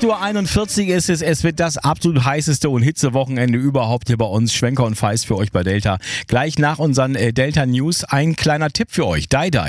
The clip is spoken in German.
8:41 Uhr ist es. Es wird das absolut heißeste und Hitzewochenende überhaupt hier bei uns. Schwenker und Feist für euch bei Delta. Gleich nach unseren Delta News ein kleiner Tipp für euch. Dai.